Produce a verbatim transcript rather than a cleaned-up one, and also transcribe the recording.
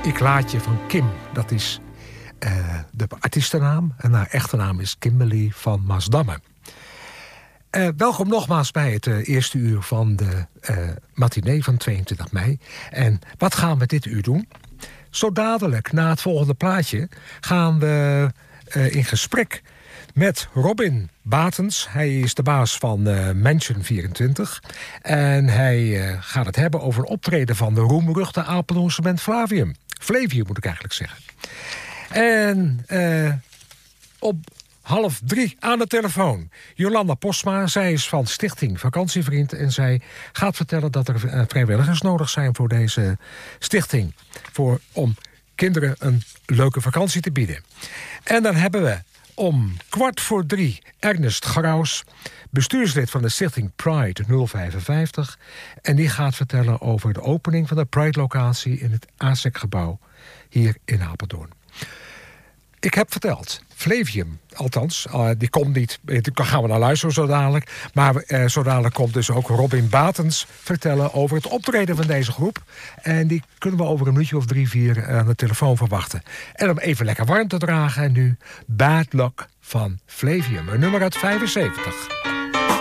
Ik laat je van Kim. Dat is uh, de artiestennaam. En haar echte naam is Kimberly van Maasdamme. Uh, welkom nogmaals bij het uh, eerste uur van de uh, matinee van tweeëntwintig mei. En wat gaan we dit uur doen? Zo dadelijk, na het volgende plaatje, gaan we uh, in gesprek met Robin Batens. Hij is de baas van uh, Mansion vierentwintig. En hij uh, gaat het hebben over het optreden van de roemruchte Apeldoornse band Flavium. Flavium moet ik eigenlijk zeggen. En uh, op half drie aan de telefoon Jolanda Postma. Zij is van Stichting Vakantievriend. En zij gaat vertellen dat er uh, vrijwilligers nodig zijn voor deze stichting. Voor, om kinderen een leuke vakantie te bieden. En dan hebben we om kwart voor drie Ernest Graus, bestuurslid van de stichting Pride nul vijfenvijftig. En die gaat vertellen over de opening van de Pride-locatie in het A S E C-gebouw hier in Apeldoorn. Ik heb verteld, Flavium, althans, uh, die komt niet, daar gaan we naar luisteren zo dadelijk. Maar uh, zo dadelijk komt dus ook Robin Batens vertellen over het optreden van deze groep. En die kunnen we over een minuutje of drie, vier aan de telefoon verwachten. En om even lekker warm te dragen, en nu Bad Luck van Flavium, een nummer uit vijfenzeventig.